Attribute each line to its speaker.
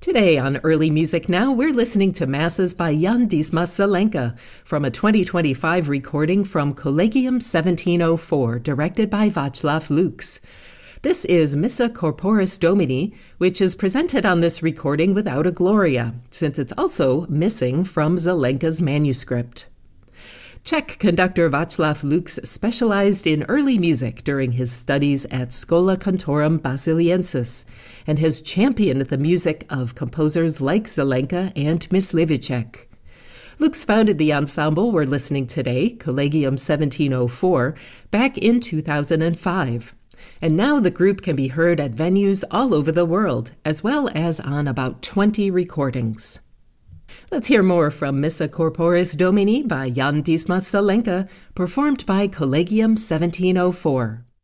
Speaker 1: Today on Early Music Now, we're listening to Masses by Jan Dismas Zelenka from a 2025 recording from Collegium 1704, directed by Václav Lux. This is Missa Corporis Domini, which is presented on this recording without a Gloria, since it's also missing from Zelenka's manuscript. Czech conductor Václav Lux specialized in early music during his studies at Schola Cantorum Basiliensis and has championed the music of composers like Zelenka and Myslivicek. Lux founded the ensemble we're listening today, Collegium 1704, back in 2005. And now the group can be heard at venues all over the world, as well as on about 20 recordings. Let's hear more from Missa Corporis Domini by Jan Dismas Zelenka, performed by Collegium 1704.